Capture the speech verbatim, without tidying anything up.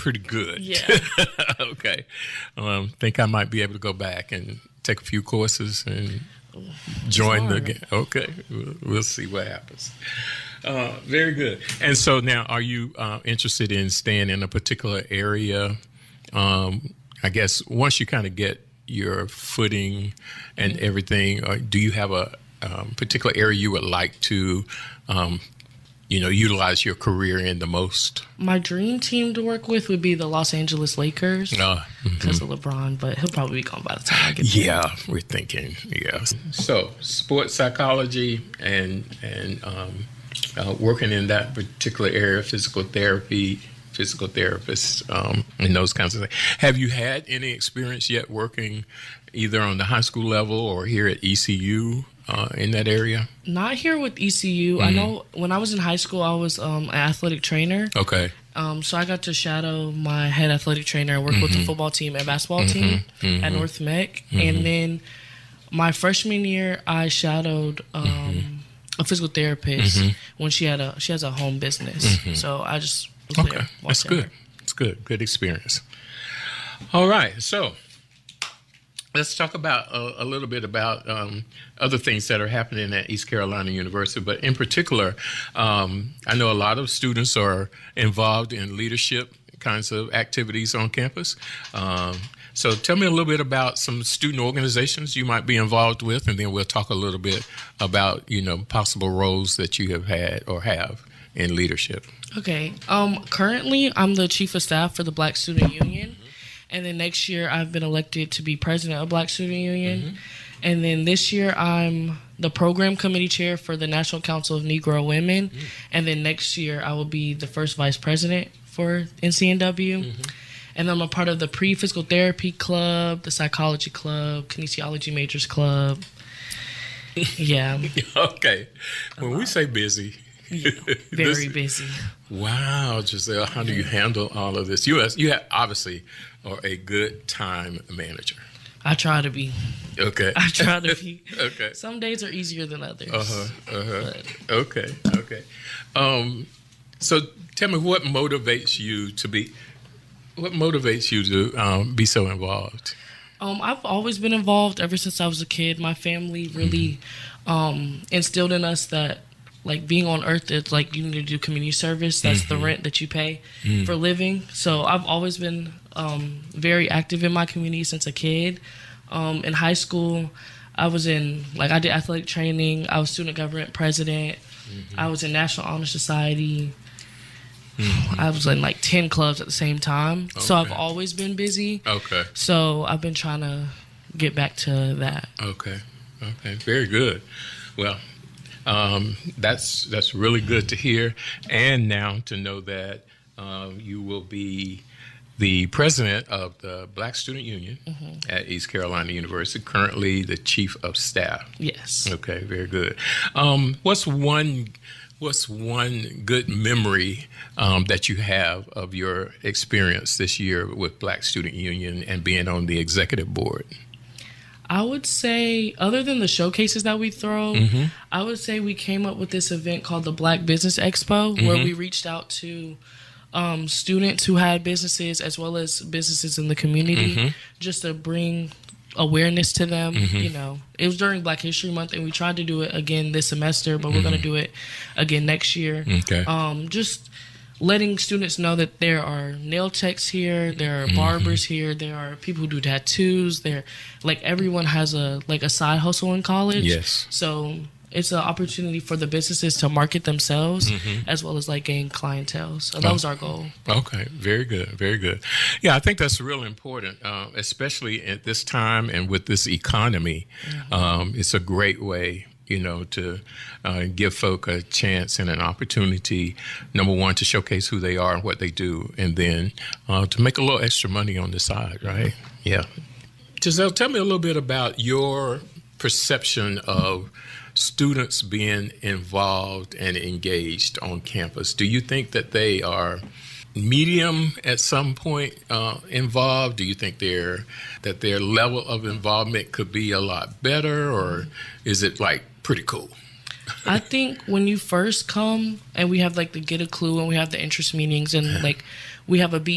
pretty good. Yeah. Okay. Um, think I might be able to go back and take a few courses and join the game. Okay. We'll, we'll see what happens. Uh, very good. And so now, are you uh, interested in staying in a particular area? Um, I guess once you kind of get your footing and mm-hmm. everything, or do you have a um, particular area you would like to, um, you know, utilize your career in the most? My dream team to work with would be the Los Angeles Lakers because uh, mm-hmm. of LeBron, but he'll probably be gone by the time I get there. Yeah, we're thinking, yeah. So, sports psychology and, and um, uh, working in that particular area, physical therapy, physical therapists, um, and those kinds of things. Have you had any experience yet working either on the high school level or here at E C U uh, in that area? Not here with E C U. Mm-hmm. I know when I was in high school, I was um, an athletic trainer. Okay. Um, so I got to shadow my head athletic trainer and work mm-hmm. with the football team and basketball mm-hmm. team mm-hmm. at North Mech. Mm-hmm. And then my freshman year, I shadowed um, mm-hmm. a physical therapist mm-hmm. when she had a she has a home business. Mm-hmm. So I just Okay, that's good. That's good. Good experience. All right, so let's talk about a, a little bit about um, other things that are happening at East Carolina University. But in particular, um, I know a lot of students are involved in leadership kinds of activities on campus. Um, so tell me a little bit about some student organizations you might be involved with, and then we'll talk a little bit about, you know, possible roles that you have had or have in leadership. Okay. Um, currently, I'm the chief of staff for the Black Student Union. Mm-hmm. And then next year, I've been elected to be president of Black Student Union. Mm-hmm. And then this year, I'm the program committee chair for the National Council of Negro Women. Mm-hmm. And then next year, I will be the first vice president for N C N W. Mm-hmm. And I'm a part of the pre-physical therapy club, the psychology club, kinesiology majors club. Yeah. Okay. When we say busy... Yeah, very this, busy. Wow, Giselle, how do you handle all of this? You, you have, obviously are a good time manager. I try to be. Okay. I try to be. Okay. Some days are easier than others. Uh-huh, uh-huh. Okay, okay. Um, so tell me, what motivates you to be, what motivates you to um, be so involved? Um, I've always been involved ever since I was a kid. My family really mm-hmm. um, instilled in us that, like, being on earth, it's like you need to do community service. That's mm-hmm. the rent that you pay mm. for living. So I've always been um, very active in my community since a kid. Um, in high school, I was in, like, I did athletic training. I was student government president. Mm-hmm. I was in National Honor Society. Mm-hmm. I was in, like, ten clubs at the same time. Okay. So I've always been busy. Okay. So I've been trying to get back to that. Okay. Okay. Very good. Well, Um, that's that's really good to hear, and now to know that uh, you will be the president of the Black Student Union mm-hmm. at East Carolina University, currently the chief of staff. Yes. Okay, very good. Um, what's one what's one good memory um, that you have of your experience this year with Black Student Union and being on the executive board? I would say, other than the showcases that we throw, mm-hmm. I would say we came up with this event called the Black Business Expo, mm-hmm. where we reached out to um, students who had businesses as well as businesses in the community, mm-hmm. just to bring awareness to them. Mm-hmm. You know, it was during Black History Month, and we tried to do it again this semester, but mm-hmm. we're going to do it again next year. Okay. Um, just letting students know that there are nail techs here, there are barbers mm-hmm. here, there are people who do tattoos. There, like, everyone has a like a side hustle in college. Yes. So it's an opportunity for the businesses to market themselves mm-hmm. as well as, like, gain clientele. So that oh. was our goal. Okay, very good, very good. Yeah, I think that's really important, uh, especially at this time and with this economy. Mm-hmm. Um, it's a great way, you know, to uh, give folk a chance and an opportunity, number one, to showcase who they are and what they do, and then uh, to make a little extra money on the side, right? Yeah. Giselle, tell me a little bit about your perception of students being involved and engaged on campus. Do you think that they are medium at some point uh, involved? Do you think they're, that their level of involvement could be a lot better, or is it, like, pretty cool? I think when you first come and we have, like, the Get a Clue and we have the interest meetings and, like, we have a B